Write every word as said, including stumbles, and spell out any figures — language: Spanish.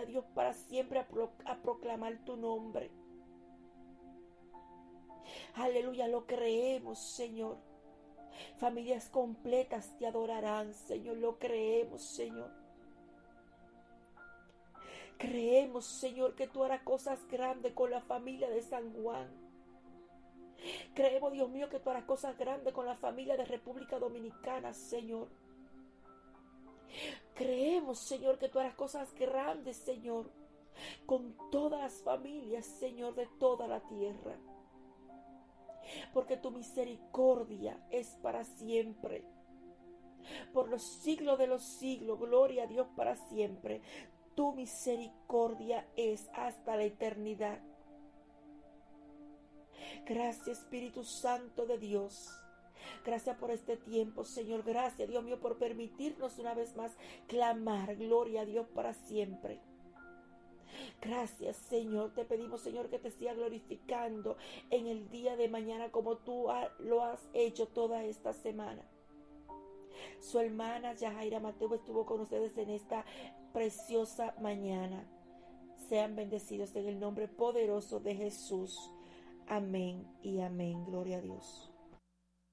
gloria, Dios, para siempre a, pro, a proclamar tu nombre. Aleluya, lo creemos, Señor. Familias completas te adorarán, Señor, lo creemos, Señor. Creemos, Señor, que tú harás cosas grandes con la familia de San Juan. Creemos, Dios mío, que tú harás cosas grandes con la familia de República Dominicana, Señor. Creemos, Señor, que tú harás cosas grandes, Señor, con todas las familias, Señor, de toda la tierra. Porque tu misericordia es para siempre. Por los siglos de los siglos, gloria a Dios para siempre. Tu misericordia es hasta la eternidad. Gracias, Espíritu Santo de Dios. Gracias por este tiempo, Señor. Gracias, Dios mío, por permitirnos una vez más clamar. Gloria a Dios para siempre. Gracias, Señor. Te pedimos, Señor, que te siga glorificando en el día de mañana como tú lo has hecho toda esta semana. Su hermana Yajaira Mateo estuvo con ustedes en esta preciosa mañana. Sean bendecidos en el nombre poderoso de Jesús. Amén y amén. Gloria a Dios.